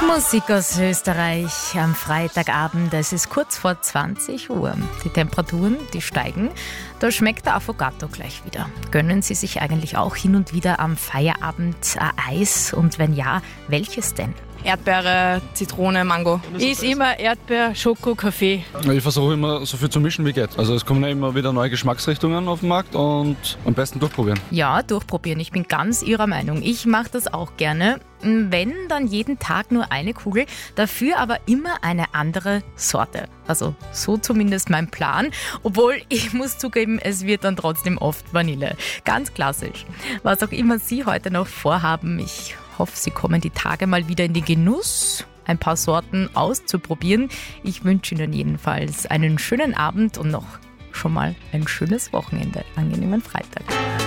Musik aus Österreich am Freitagabend. Es ist kurz vor 20 Uhr. Die Temperaturen, die steigen. Da schmeckt der Affogato gleich wieder. Gönnen Sie sich eigentlich auch hin und wieder am Feierabend Eis? Und wenn ja, welches denn? Erdbeere, Zitrone, Mango. Ist immer Erdbeer, Schoko, Kaffee. Ich versuche immer so viel zu mischen wie geht. Also es kommen ja immer wieder neue Geschmacksrichtungen auf den Markt und am besten durchprobieren. Ja, durchprobieren. Ich bin ganz Ihrer Meinung. Ich mache das auch gerne. Wenn, dann jeden Tag nur eine Kugel, dafür aber immer eine andere Sorte. Also so zumindest mein Plan. Obwohl, ich muss zugeben, es wird dann trotzdem oft Vanille. Ganz klassisch. Was auch immer Sie heute noch vorhaben, ich hoffe, Sie kommen die Tage mal wieder in den Genuss, ein paar Sorten auszuprobieren. Ich wünsche Ihnen jedenfalls einen schönen Abend und noch schon mal ein schönes Wochenende. Angenehmen Freitag.